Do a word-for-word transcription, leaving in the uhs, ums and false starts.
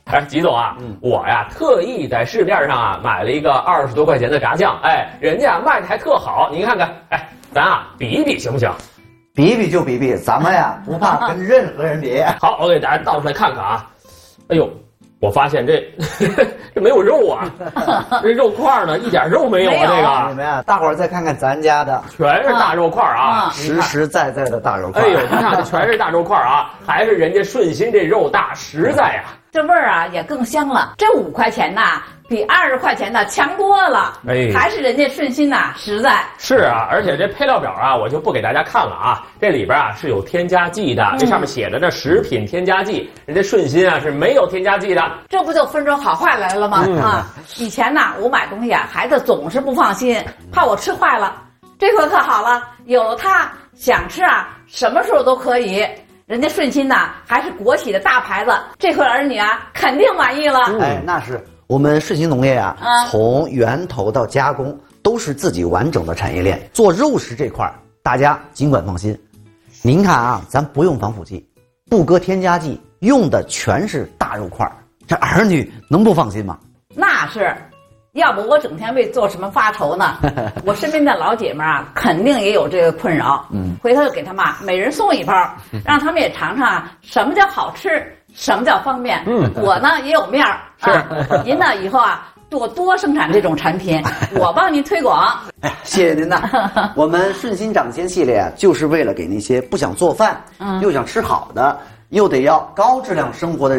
哎，吉总啊，嗯、我呀特意在市面上啊买了一个二十多块钱的炸酱，哎，人家卖的还特好，您看看，哎，咱啊比一比行不行？ 比比就比比，咱们呀不怕跟任何人比。 好，我给大家倒出来看看啊。哎呦，我发现这这没有肉啊，这肉块呢一点肉没有啊，这个。 你们呀，大伙儿再看看咱家的， 全是大肉块啊， 实实在在的大肉块。 哎呦，你看这全是大肉块啊，还是人家顺心这肉大实在呀、啊。 这味儿啊也更香了。这五块钱呐，比二十块钱的强多了。哎，还是人家顺心呐，实在。 是啊，而且这配料表啊，我就不给大家看了啊。这里边啊是有添加剂的，嗯、这上面写着这食品添加剂，人家顺心啊是没有添加剂的。 这不就分出好坏来了吗？嗯、啊，以前呐，我买东西啊，孩子总是不放心，怕我吃坏了。这回可好了，有了它，想吃啊，什么时候都可以。人家顺心呐，还是国企的大牌子，这回儿女啊肯定满意了。 哎，那是我们顺心农业啊，啊从源头到加工都是自己完整的产业链。做肉食这块，大家尽管放心。您看啊，咱不用防腐剂，不搁添加剂，用的全是大肉块，这儿女能不放心吗？ 那是。要不我整天为做什么发愁呢？我身边的老姐们啊，肯定也有这个困扰。嗯，回头就给他们每人送一包，让他们也尝尝什么叫好吃，什么叫方便。嗯，我呢也有面儿啊。您呢以后啊多多生产这种产品，我帮您推广。 哎，谢谢您呐。我们顺心掌鲜系列啊，就是为了给那些不想做饭、嗯、又想吃好的，又得要高质量生活的人。